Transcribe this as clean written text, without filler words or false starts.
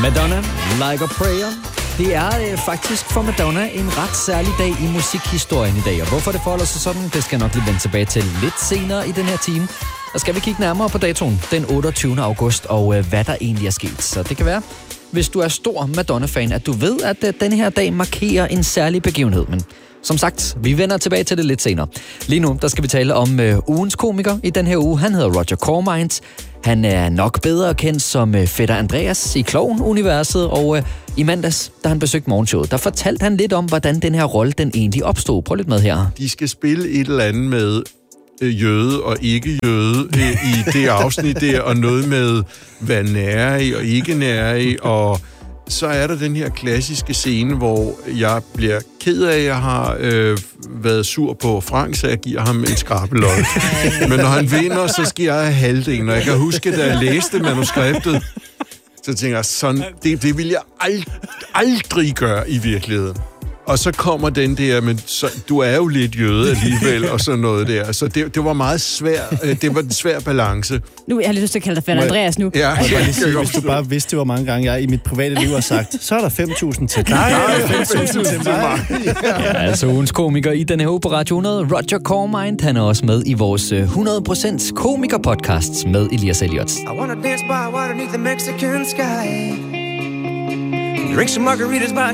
Madonna, Like a Prayer. Det er faktisk for Madonna en ret særlig dag i musikhistorien i dag. Og hvorfor det forholder sig sådan, det skal jeg nok lige vende tilbage til lidt senere i den her time. Og skal vi kigge nærmere på datoen den 28. august og hvad der egentlig er sket. Så det kan være, hvis du er stor Madonna-fan, at du ved, at denne her dag markerer en særlig begivenhed. Men som sagt, vi vender tilbage til det lidt senere. Lige nu, der skal vi tale om ugens komiker i den her uge. Han hedder Roger Cormines. Han er nok bedre kendt som Fætter Andreas i Klovn-universet, og i mandags, da han besøgte morgenshowet, der fortalte han lidt om, hvordan den her rolle, den egentlig opstod. Prøv lidt med her. De skal spille et eller andet med jøde og ikke jøde i det afsnit der, og noget med, hvad nærig og ikke nærig, og så er der den her klassiske scene, hvor jeg bliver ked af, at jeg har været sur på Frank, så jeg giver ham en skrabelod. Men når han vinder, så skal jeg have halvdelen. Og jeg kan huske, da jeg læste manuskriptet, så tænker jeg, sådan, det vil jeg aldrig gøre i virkeligheden. Og så kommer den der, men så, du er jo lidt jøde alligevel, og sådan noget der. Så det var meget svært. Det var en svær balance. Nu jeg har lyst til at kalde dig Fætter Andreas nu. Ja, hvis du bare vidste, hvor mange gange jeg i mit private liv har sagt, så er der 5.000 til dig. Nej, 5.000 til mig. Ja, altså ugens komiker i denne her på Radio 100, Roger Cormines, han er også med i vores 100% komiker-podcast med Elias Elliot. I wanna dance by water beneath the Mexican sky. Drink some margaritas by